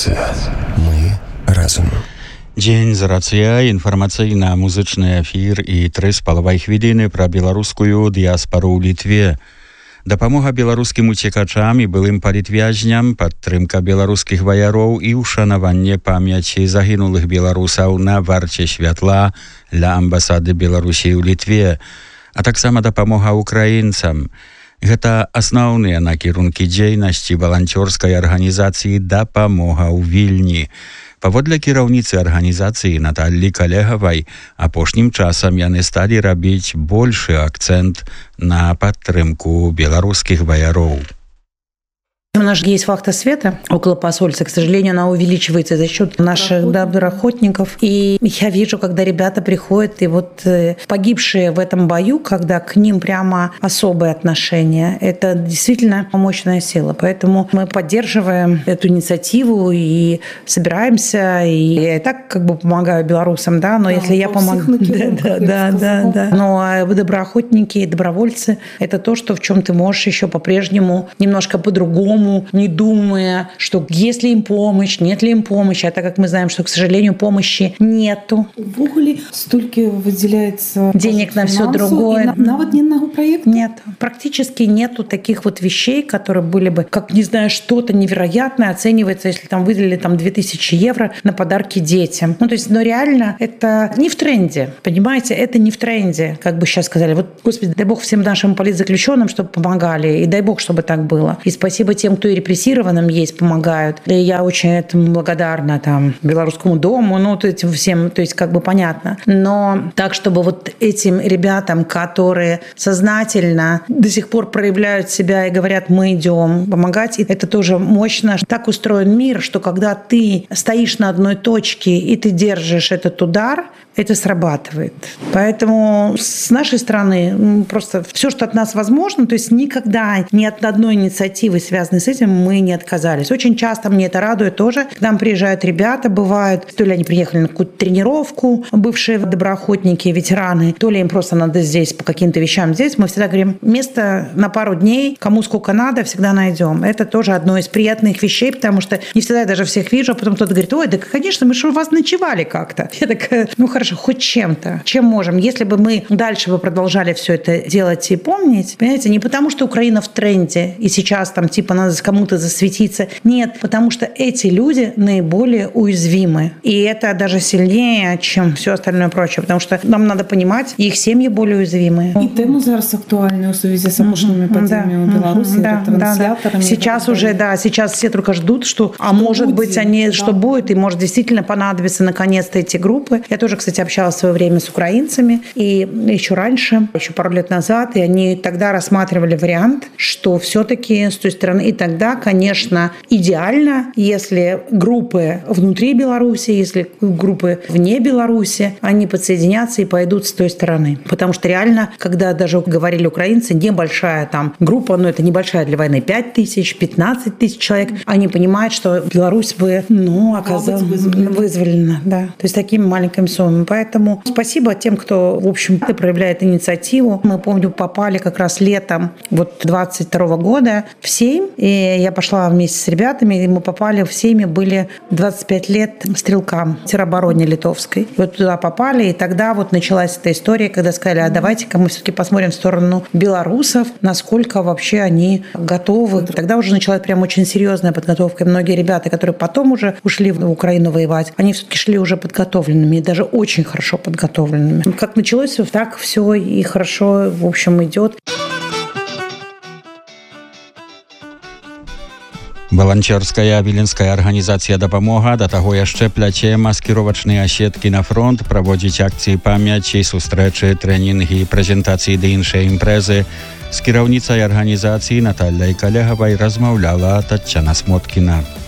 Рацыя. Мы разам. Дзень з рацыя, інфармацыйна-музычны эфір і 3,5 хвіліны пра беларускую дыяспару ў Літве. Дапамога беларускім уцекачам і былым палітвязням, падтрымка беларускіх ваяроў і ушанаванне памяці загінулых беларусаў на варце святла ля амбасады Беларусі ў Літве, а таксама дапамога украінцам. Гэта асноўныя накірункі дзейнасці валанцёрскай арганізацыі «Дапамога ў Вільні». Паводле кіраўніцы арганізацыі Наталлі Калегавай, апошнім часам яны сталі рабіць большы акцэнт на падтрымку беларускіх ваяроў. У нас есть вахта света около посольства. К сожалению, она увеличивается за счет наших доброохотников. И я вижу, когда ребята приходят, и вот погибшие в этом бою, когда к ним прямо особое отношение, это действительно мощная сила. Поэтому мы поддерживаем эту инициативу и собираемся. И я и так как бы помогаю белорусам, да, но если я помогу... Да. Но доброохотники и добровольцы – это то, что в чем ты можешь еще по-прежнему немножко по-другому, не думая, что есть ли им помощь, нет ли им помощи. А так как мы знаем, что, к сожалению, помощи нету. В Уголе столько выделяется денег на все другое. Навод ни одного проекта? Нет. Практически нету таких вот вещей, которые были бы, как, не знаю, что-то невероятное оценивается, если там выделили там 2000 евро на подарки детям. Ну, то есть, но реально это не в тренде. Понимаете, это не в тренде, как бы сейчас сказали. Вот, Господи, дай Бог всем нашим политзаключенным, чтобы помогали. И дай Бог, чтобы так было. И спасибо тем, кто и репрессированным есть, помогают. И я очень этому благодарна там Белорусскому дому, ну, этим всем, то есть как бы понятно. Но так, чтобы вот этим ребятам, которые сознательно до сих пор проявляют себя и говорят, мы идем помогать, и это тоже мощно. Так устроен мир, что когда ты стоишь на одной точке и ты держишь этот удар, это срабатывает. Поэтому с нашей стороны просто все, что от нас возможно, то есть никогда ни от одной инициативы, связанной с этим, мы не отказались. Очень часто мне это радует тоже. К нам приезжают ребята, бывают, то ли они приехали на какую-то тренировку, бывшие доброохотники, ветераны, то ли им просто надо здесь по каким-то вещам здесь. Мы всегда говорим, место на пару дней, кому сколько надо, всегда найдем. Это тоже одно из приятных вещей, потому что не всегда я даже всех вижу, а потом кто-то говорит, ой, да, конечно, мы же у вас ночевали как-то. Я такая, ну хорошо, хоть чем-то. Чем можем? Если бы мы дальше бы продолжали все это делать и помнить, понимаете, не потому что Украина в тренде, и сейчас там типа надо кому-то засветиться. Нет, потому что эти люди наиболее уязвимы. И это даже сильнее, чем все остальное прочее. Потому что нам надо понимать, их семьи более уязвимые. И тема зараз актуальная в связи с опошными подземными в Беларуси, трансляторами. Сейчас уже, да, сейчас все только ждут, что может быть, они, что будет, и может действительно понадобиться наконец-то эти группы. Я тоже, кстати, общалась в свое время с украинцами, и еще раньше, еще пару лет назад, и они тогда рассматривали вариант, что все-таки с той стороны, и тогда, конечно, идеально, если группы внутри Беларуси, если группы вне Беларуси, они подсоединятся и пойдут с той стороны. Потому что реально, когда даже говорили украинцы, небольшая там группа, но это небольшая для войны, 5 тысяч, 15 тысяч человек, они понимают, что Беларусь бы, оказалась вызволена. Да. То есть такими маленькими суммами. Поэтому спасибо тем, кто, в общем, проявляет инициативу. Мы, помню, попали как раз летом 22 года в Сейм, и я пошла вместе с ребятами, и мы попали в Сейме, были 25 лет стрелкам теробороне литовской. Вот туда попали, и тогда вот началась эта история, когда сказали, а давайте-ка мы все-таки посмотрим в сторону белорусов, насколько вообще они готовы. Тогда уже началась прям очень серьезная подготовка. И многие ребята, которые потом уже ушли в Украину воевать, они все-таки шли уже подготовленными, и даже очень хорошо подготовленными. Как началось, так все и хорошо, в общем, идет. Валанцёрская віленская арганізацыя «Дапамога» да таго яшчэ пляце маскіровачныя сеткі на фронт, праводзіць акцыі памяці, сустрэчы, трэнінгі, прэзентацыі ды іншыя імпрэзы. З кіраўніцай арганізацыі Наталляй Калегавай размаўляла Таццяна Смоткіна.